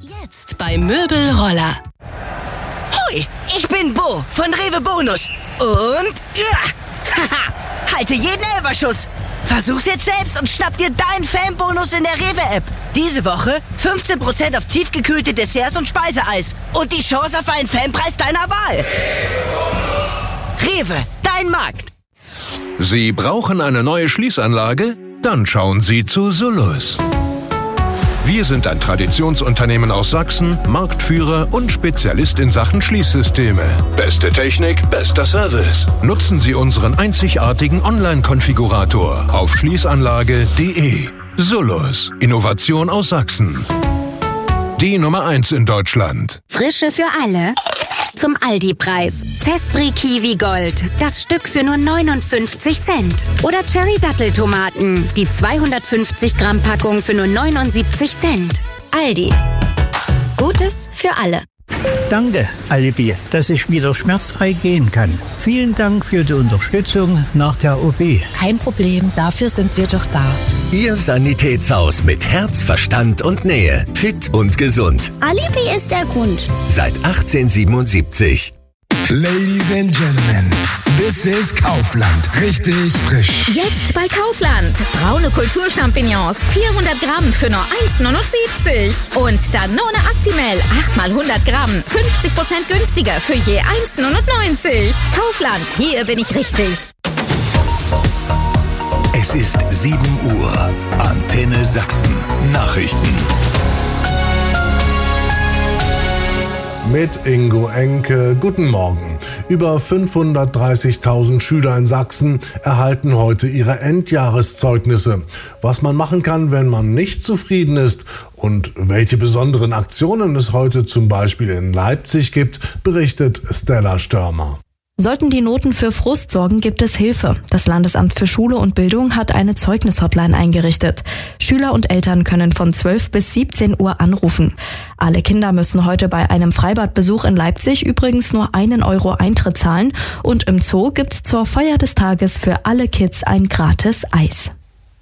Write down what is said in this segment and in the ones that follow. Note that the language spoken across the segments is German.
Jetzt bei Möbelroller. Hui, ich bin Bo von Rewe Bonus. Und halte jeden Elferschuss. Versuch's jetzt selbst und schnapp dir deinen Fanbonus in der Rewe-App. Diese Woche 15% auf tiefgekühlte Desserts und Speiseeis. Und die Chance auf einen Fanpreis deiner Wahl. Rewe, dein Markt. Sie brauchen eine neue Schließanlage? Dann schauen Sie zu Solus. Wir sind ein Traditionsunternehmen aus Sachsen, Marktführer und Spezialist in Sachen Schließsysteme. Beste Technik, bester Service. Nutzen Sie unseren einzigartigen Online-Konfigurator auf schließanlage.de. Solus, Innovation aus Sachsen. Die Nummer 1 in Deutschland. Frische für alle? Zum Aldi-Preis. Zespri Kiwi Gold. Das Stück für nur 59 Cent. Oder Cherry Datteltomaten. Die 250 Gramm Packung für nur 79 Cent. Aldi. Gutes für alle. Danke, Alibi, dass ich wieder schmerzfrei gehen kann. Vielen Dank für die Unterstützung nach der OP. Kein Problem, dafür sind wir doch da. Ihr Sanitätshaus mit Herz, Verstand und Nähe. Fit und gesund. Alibi ist der Grund. Seit 1877. Ladies and Gentlemen, this is Kaufland. Richtig frisch. Jetzt bei Kaufland. Braune Kulturchampignons, 400 Gramm für nur 1,79. Und Danone Actimel, 8 mal 100 Gramm, 50% günstiger für je 1,99. Kaufland, hier bin ich richtig. Es ist 7 Uhr. Antenne Sachsen. Nachrichten. Mit Ingo Enke, guten Morgen. Über 530.000 Schüler in Sachsen erhalten heute ihre Endjahreszeugnisse. Was man machen kann, wenn man nicht zufrieden ist und welche besonderen Aktionen es heute zum Beispiel in Leipzig gibt, berichtet Stella Störmer. Sollten die Noten für Frust sorgen, gibt es Hilfe. Das Landesamt für Schule und Bildung hat eine Zeugnishotline eingerichtet. Schüler und Eltern können von 12 bis 17 Uhr anrufen. Alle Kinder müssen heute bei einem Freibadbesuch in Leipzig übrigens nur 1 Euro Eintritt zahlen. Und im Zoo gibt's zur Feier des Tages für alle Kids ein gratis Eis.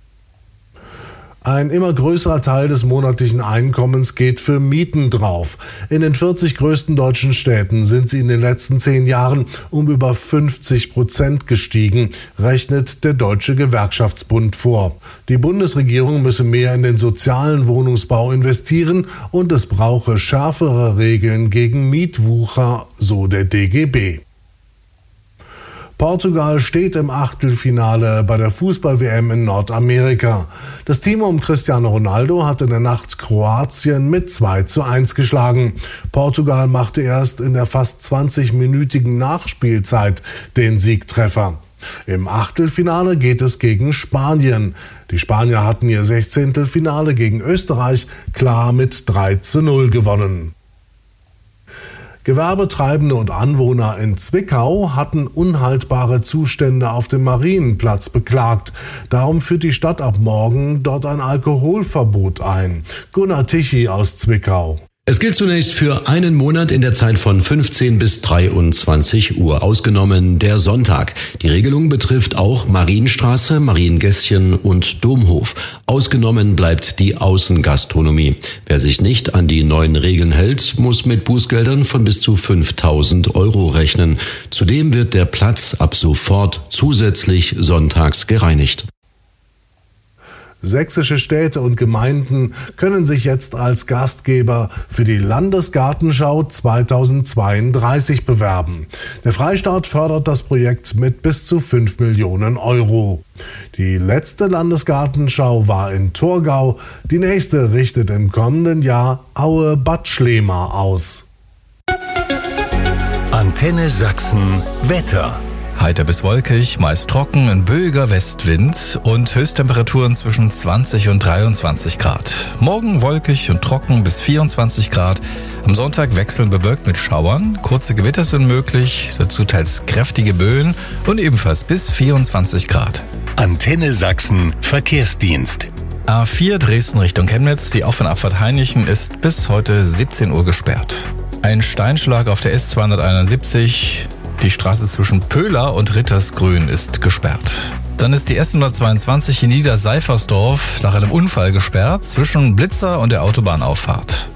Ein immer größerer Teil des monatlichen Einkommens geht für Mieten drauf. In den 40 größten deutschen Städten sind sie in den letzten 10 Jahren um über 50% gestiegen, rechnet der Deutsche Gewerkschaftsbund vor. Die Bundesregierung müsse mehr in den sozialen Wohnungsbau investieren und es brauche schärfere Regeln gegen Mietwucher, so der DGB. Portugal steht im Achtelfinale bei der Fußball-WM in Nordamerika. Das Team um Cristiano Ronaldo hat in der Nacht Kroatien mit 2:1 geschlagen. Portugal machte erst in der fast 20-minütigen Nachspielzeit den Siegtreffer. Im Achtelfinale geht es gegen Spanien. Die Spanier hatten ihr 16. Finale gegen Österreich klar mit 3:0 gewonnen. Gewerbetreibende und Anwohner in Zwickau hatten unhaltbare Zustände auf dem Marienplatz beklagt. Darum führt die Stadt ab morgen dort ein Alkoholverbot ein. Gunnar Tichy aus Zwickau. Es gilt zunächst für einen Monat in der Zeit von 15 bis 23 Uhr, ausgenommen der Sonntag. Die Regelung betrifft auch Marienstraße, Mariengässchen und Domhof. Ausgenommen bleibt die Außengastronomie. Wer sich nicht an die neuen Regeln hält, muss mit Bußgeldern von bis zu 5.000 Euro rechnen. Zudem wird der Platz ab sofort zusätzlich sonntags gereinigt. Sächsische Städte und Gemeinden können sich jetzt als Gastgeber für die Landesgartenschau 2032 bewerben. Der Freistaat fördert das Projekt mit bis zu 5 Millionen Euro. Die letzte Landesgartenschau war in Torgau. Die nächste richtet im kommenden Jahr Aue-Bad Schlema aus. Antenne Sachsen Wetter. Heiter bis wolkig, meist trocken, ein böiger Westwind und Höchsttemperaturen zwischen 20 und 23 Grad. Morgen wolkig und trocken bis 24 Grad. Am Sonntag wechselnd bewölkt mit Schauern. Kurze Gewitter sind möglich, dazu teils kräftige Böen und ebenfalls bis 24 Grad. Antenne Sachsen Verkehrsdienst. A4 Dresden Richtung Chemnitz, die Auf- und Abfahrt Hainichen ist bis heute 17 Uhr gesperrt. Ein Steinschlag auf der S271. Die Straße zwischen Pöhler und Rittersgrün ist gesperrt. Dann ist die S122 in Niederseifersdorf nach einem Unfall gesperrt zwischen Blitzer und der Autobahnauffahrt.